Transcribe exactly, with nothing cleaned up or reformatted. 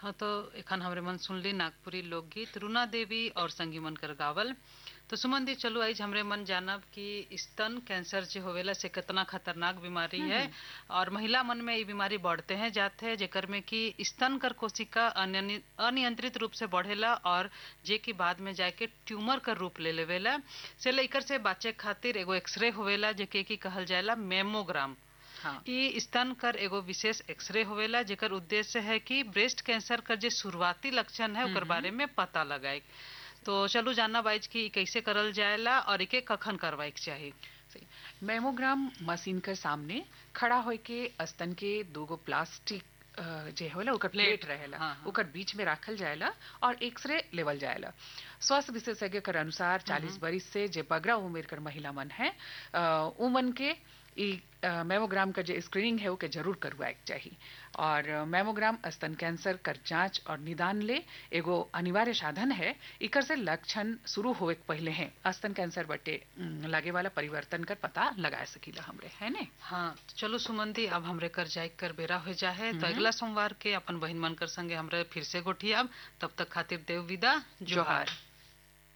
हाँ, तो एखन हमरे मन सुनली नागपुरी लोकगीत रूना देवी और संगी मन कर गावल। तो सुमन दी चलो आज हमरे मन जानब कि स्तन कैंसर जो होवेला से कितना खतरनाक बीमारी हम्म है हम्म। और महिला मन में ये बीमारी बढ़ते हैं जाते हैं जेकर में कि स्तन कर कोशिका अन्यनि- अनियंत्रित रूप से बढ़ेला और जे की बाद में जाके ट्यूमर का रूप ले लेवेला। से लेकर से बच्चे खातिर एगो एक्सरे होवेला जेके की कहल जाएला मेमोग्राम। हाँ। ई स्तन कर एगो विशेष एक्सरे होवेला जेकर उद्देश्य है कि ब्रेस्ट कैंसर का जो शुरुआती लक्षण है हम्म ओकर हम्म। बारे में पता लगाए। तो चलो जानना बाइज कि ई कैसे करल जाएला और इके कखन करवाए के चाहिए। सही। मेमोग्राम मशीन के सामने खड़ा होय के स्तन के दूगो प्लास्टिक अ, जे होला ओकर प्लेट। प्लेट रहेला, हाँ हाँ। ओकर बीच में राखल जाएला और एक्सरे लेवल जाएला। स्वास्थ्य विशेषज्ञ के अनुसार चालीस बरिस से जे बगरा उम्र कर महिला मन है अ, उमन के ई अ, मेमोग्राम का जो स्क्रीनिंग है ओके जरूर करवाए के चाहिए। और अ, मेमोग्राम स्तन कैंसर कर जांच और निदान ले एगो अनिवार्य साधन है। इकर से लक्षण शुरू होवे के पहले है स्तन कैंसर बटे उम, लागे वाला परिवर्तन कर पता लगा सकीला हमरे, है ने। हाँ तो चलो सुमन दी अब हमरे कर जाए कर बेरा हो जा है तो हम्म। अगला सोमवार के अपन बहन मन कर संगे हमरे फिर से गोठियाब। तब तक खातिर देव विदा जोहार। जोहार।